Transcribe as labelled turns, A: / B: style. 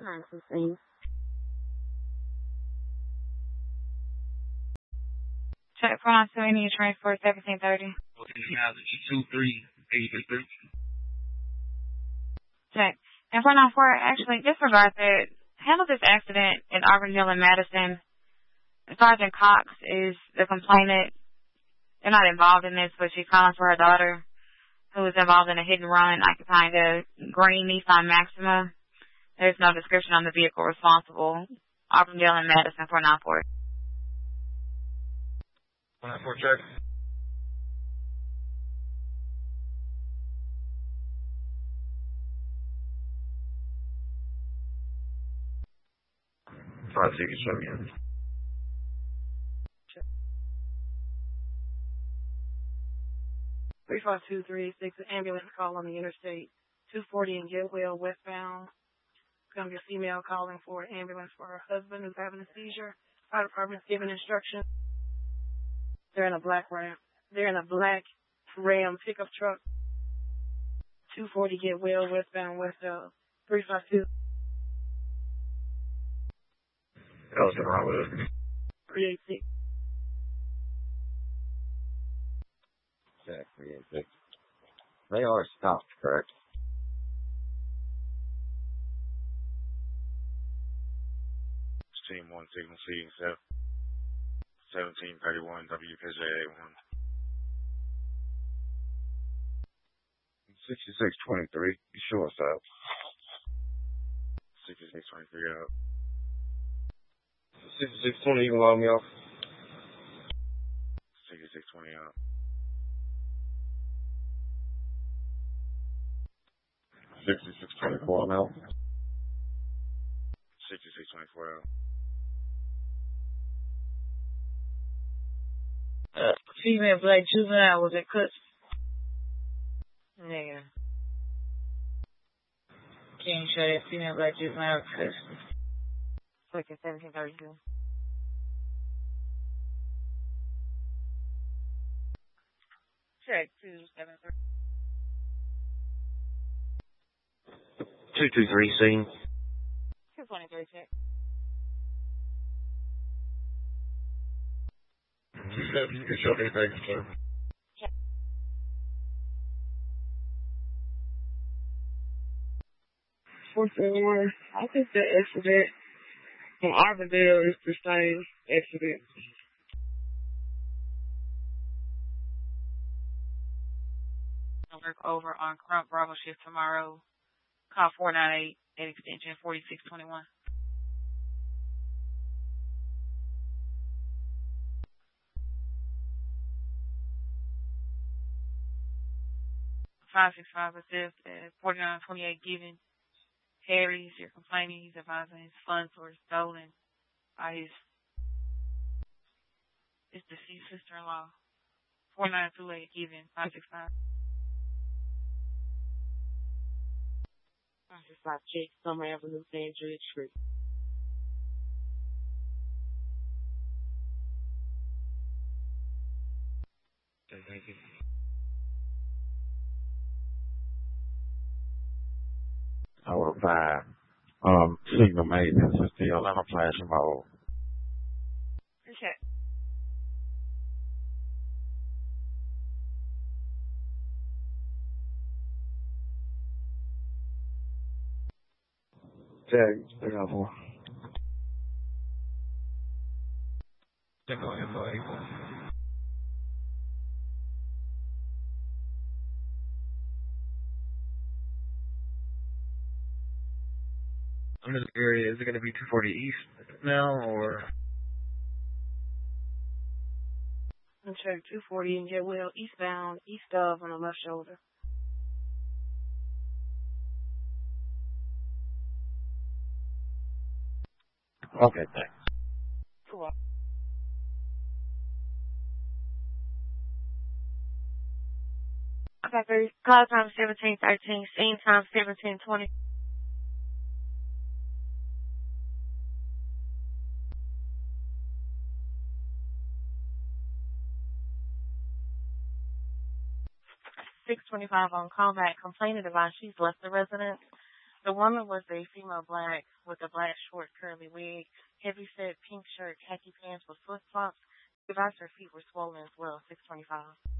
A: 916.
B: Check for on Serenia Transport 1730.
C: 2383.
B: Check. And for 94, actually, disregard that. Handle this accident in Auburndale and Madison. Sergeant Cox is the complainant. They're not involved in this, but she's calling for her daughter, who was involved in a hit and run occupying a green Nissan Maxima. There's no description on the vehicle responsible. Auburndale and Madison 494.
C: 194 check. Five tickets, show me.
A: 35236, an ambulance call on the interstate 240 in Getwell, westbound. It's going to be a female calling for an ambulance for her husband who's having a seizure. Fire department's giving instructions. They're in a black Ram. They're in a black Ram pickup truck. 240 Getwell, westbound, west of 352.
C: That was wrong with it.
A: 386.
D: Check, 386. They are stopped, correct?
C: Team 1, Signal C, 1731, WKJ81.
D: 6623, you sure, sir?
C: 6623 up.
D: 6620, you can log me off.
C: 6620 up.
D: 6624, I'm out.
C: 6624 out.
A: Female black juvenile was at custody. Negative. Can you show that female black juvenile at custody?
B: Second 1732. Check 273.
D: 223, scene.
B: 223 check.
C: 27, you can show me anything, sir.
B: Check.
A: 471. I think the accident from Auburndale is the same accident.
B: I'll work over on Crump Bravo shift tomorrow. Call 498 at extension 4621. 565 assist at 4928 given. Harry's, you're complaining he's advising his funds were stolen by his deceased sister-in-law. 4928 given. 565.
A: 565 check, Summer Avenue, St. George Street.
C: Okay, thank you.
D: Hour 5. Signal maintenance is still in a flash mode.
B: Check.
D: Check, 304.
C: Check on info 84. Under the area, is it going to be 240 east now, or?
A: I'm check 240 in Getwell, eastbound, east of on the left shoulder.
D: Okay, thanks.
A: Cool.
B: Okay, call time 1713, scene time 1720. 625 on combat. Complainant advised she's left the residence.
A: The woman was a female black with a black short curly wig, heavy set pink shirt, khaki pants with flip flops. Advised her feet were swollen as well, 625.